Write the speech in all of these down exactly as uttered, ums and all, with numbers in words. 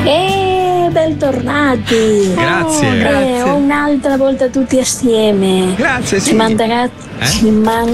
E bentornati. Grazie. Eh, Grazie. Un'altra volta tutti assieme. Grazie, sì. Ci manderà, Eh? ci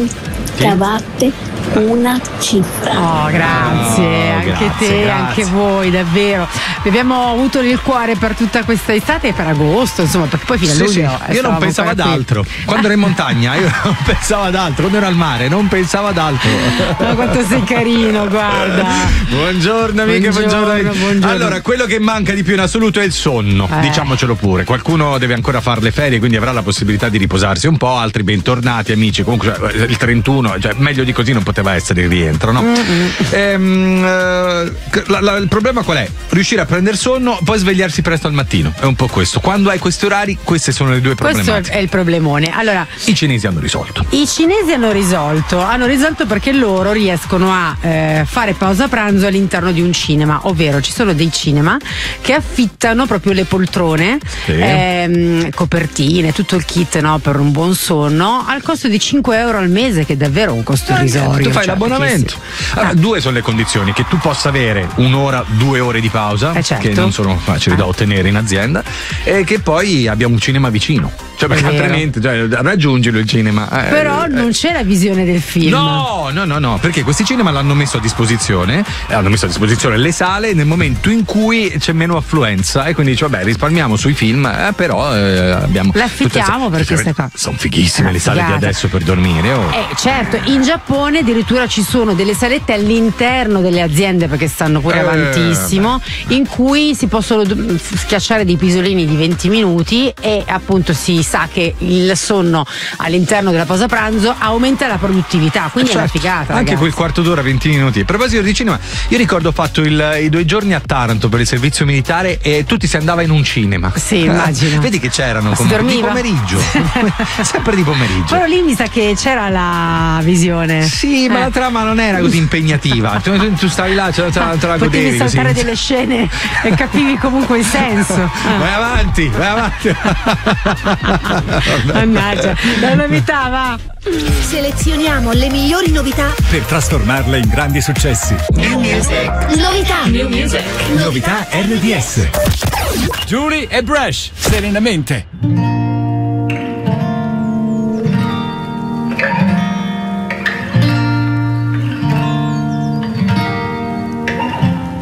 mancavate una cifra. Oh, grazie, Oh, anche grazie, te, grazie. anche voi, davvero. Vi abbiamo avuto nel cuore per tutta questa estate e per agosto, insomma, perché poi fino a Sì, luglio. sì. eh, Io non stavamo pensavo ad ancora qui. altro. Quando ero in montagna, io non pensavo ad altro. Quando ero al mare, non pensavo ad altro. Ma quanto sei carino, guarda. Buongiorno amiche, Buongiorno, buongiorno, buongiorno. Allora, quello che manca di più in assoluto è il sonno, Eh. diciamocelo pure. Qualcuno deve ancora fare le ferie, quindi avrà la possibilità di riposarsi un po', altri bentornati amici. Comunque cioè, il trentuno, cioè meglio di così non poteva essere il rientro, no? Ehm, eh, la- la- il problema qual è? Riuscire a prendere sonno, poi svegliarsi presto al mattino. È un po' questo. Quando hai questi orari, queste sono le due Questo problematiche. è il problemone. Allora, I cinesi hanno risolto. i cinesi hanno risolto, hanno risolto perché loro riescono a eh, fare pausa pranzo all'interno di un cinema, ovvero ci sono dei cinema che affittano proprio le poltrone, Sì. ehm, copertine, tutto il kit, no, per un buon sonno al costo di cinque euro al mese, che è davvero un costo irrisorio. Tu fai cioè, l'abbonamento. perché Allora, Ah. due sono le condizioni: che tu possa avere un'ora, due ore di pausa, Eh, certo. che non sono facili da Ah. ottenere in azienda, e che poi abbiamo un cinema vicino. Cioè, perché È vero. altrimenti cioè, raggiungilo il cinema. sì. eh, Però eh. non c'è la visione del film. No, no, no, no, perché questi cinema l'hanno messo a disposizione, eh, hanno messo a disposizione le sale nel momento in cui c'è meno affluenza, e quindi dice vabbè, risparmiamo sui film, eh, però eh, abbiamo. Le affittiamo tutte- per queste qua. Sono fighissime Eh, le sale di figata. adesso per dormire. Oh. Eh, certo, in Giappone addirittura ci sono delle salette all'interno delle aziende, perché stanno pure Eh, avantissimo, in cui si possono d- schiacciare dei pisolini di venti minuti e appunto si sa che il sonno all'interno della pausa pranzo aumenta la produttività, quindi è una Certo, figata. anche ragazzi. quel quarto d'ora, venti minuti. A proposito di cinema, io ricordo ho fatto il- i due giorni a Taranto per il servizio militare e tutti si andava in un cinema. Sì, immagino. Vedi che c'erano Ma si comunque di dormiva? pomeriggio. Sempre di pomeriggio. Però lì mi sa che c'era la visione. Sì, ma Eh. la trama non era così impegnativa. Tu, tu- tu stavi là, ce la, te la- te la Potevi godevi così. saltare delle scene e capivi comunque il senso. Ah. Vai avanti, vai avanti. Mannaggia, la novità va. Selezioniamo le migliori novità. Per trasformarle in grandi successi. Novità. Novità R D S. Julie e Brash, serenamente.